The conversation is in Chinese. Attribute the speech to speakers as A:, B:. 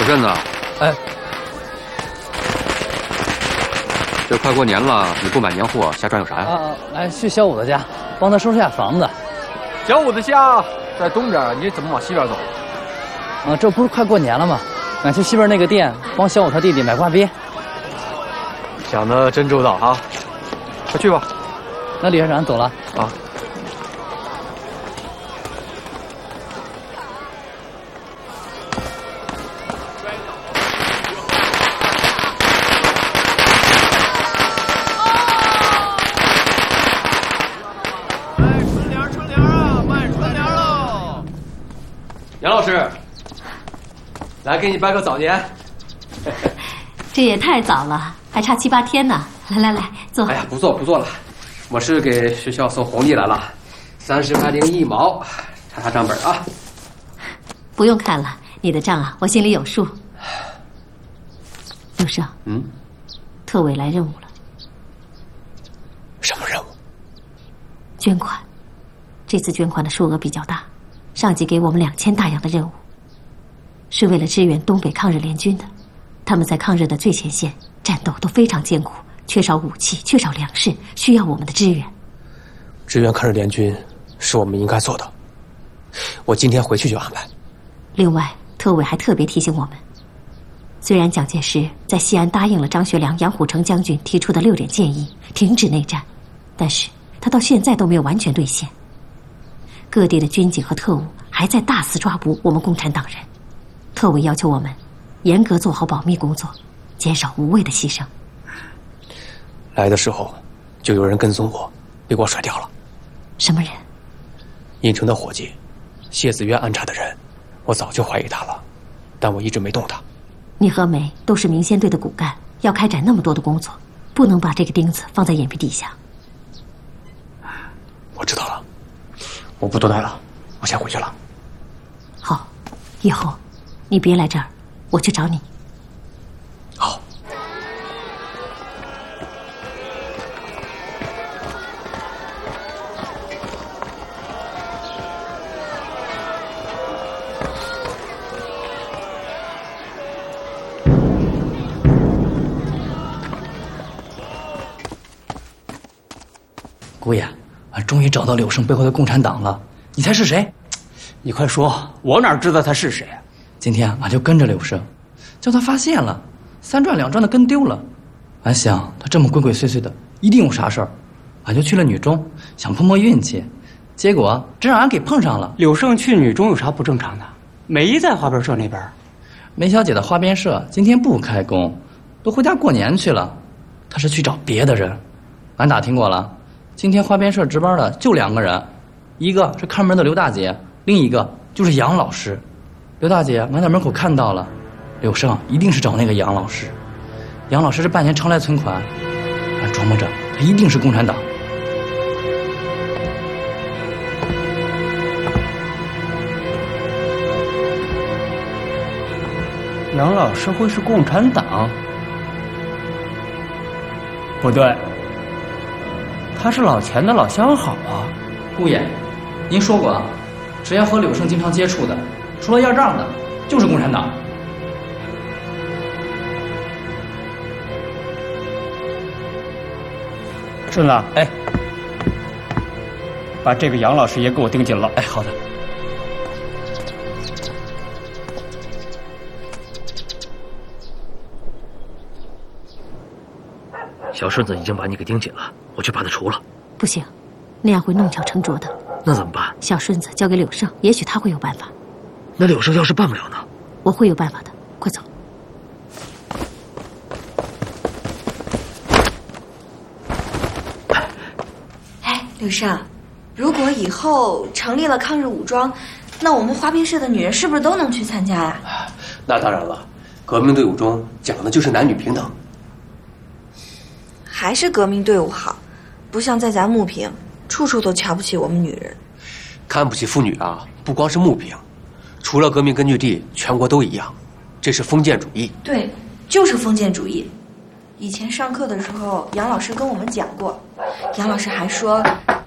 A: 顺子，
B: 哎，
A: 这快过年了，你不买年货，瞎转悠啥呀？
B: 来去小五子家，帮他收拾下房子。
C: 小五子家在东边，你怎么往西边走？
B: 这不是快过年了吗？俺去西边那个店帮小五他弟弟买挂鞭。
C: 想得真周到啊！快去吧。
B: 那李院长走了
C: 啊。
D: 杨老师，来给你拜个早年。
E: 这也太早了，还差7、8天呢。来，坐。
D: 哎呀，不做了，我是给学校送红利来了，30块01毛，查账本啊。
E: 不用看了，你的账啊，我心里有数。陆生，特委来任务了。
D: 什么任务？
E: 捐款。这次捐款的数额比较大。上级给我们2000大洋的任务，是为了支援东北抗日联军的。他们在抗日的最前线，战斗都非常艰苦，缺少武器，缺少粮食，需要我们的支援。
F: 支援抗日联军是我们应该做的。我今天回去就安排。
E: 另外，特委还特别提醒我们，虽然蒋介石在西安答应了张学良、杨虎城将军提出的6点建议，停止内战，但是他到现在都没有完全兑现。各地的军警和特务还在大肆抓捕我们共产党人，特委要求我们严格做好保密工作，减少无谓的牺牲。
F: 来的时候就有人跟踪我，被我甩掉了。
E: 什么人？
F: 郦城的伙计，谢子渊安插的人，我早就怀疑他了，但我一直没动他。
E: 你和梅都是民先队的骨干，要开展那么多的工作，不能把这个钉子放在眼皮底下。
F: 我知道了。我不多待了，我先回去了。
E: 好，以后你别来这儿，我去找你。
F: 好。
B: 姑爷，俺终于找到柳胜背后的共产党了，你猜是谁？
G: 你快说，我哪知道他是谁啊？
B: 今天俺就跟着柳胜，叫他发现了，3转2转的跟丢了。俺想他这么鬼鬼祟祟的，一定有啥事儿，俺就去了女中，想碰碰运气，结果真让俺给碰上了。
G: 柳胜去女中有啥不正常的？没在花边社那边。
B: 梅小姐的花边社今天不开工，都回家过年去了。她是去找别的人，俺打听过了。今天花边社值班的就2个人，一个是看门的刘大姐，另一个就是杨老师。刘大姐俺在门口看到了，柳胜一定是找那个杨老师。杨老师这半年常来存款，俺琢磨着他一定是共产党。
G: 杨老师会是共产党？不对。他是老钱的老相好啊，
B: 顾爷，您说过啊，只要和柳胜经常接触的，除了要账的，就是共产党。
G: 顺子，
B: 哎，
G: 把这个杨老师也给我盯紧了。
B: 哎，好的。
H: 小顺子已经把你给盯紧了，我去把他除了。
E: 不行，那样会弄巧成拙的。
H: 那怎么办？
E: 小顺子交给柳胜，也许他会有办法。
H: 那柳胜要是办不了呢？
E: 我会有办法的，快走。
I: 哎，柳胜，如果以后成立了抗日武装，那我们花边社的女人是不是都能去参加呀？
F: 那当然了，革命队伍中讲的就是男女平等。
I: 还是革命队伍好，不像在咱牟平，处处都瞧不起我们女人。
F: 看不起妇女啊，不光是牟平，除了革命根据地，全国都一样，这是封建主义。
I: 对，就是封建主义。以前上课的时候，杨老师跟我们讲过，杨老师还说，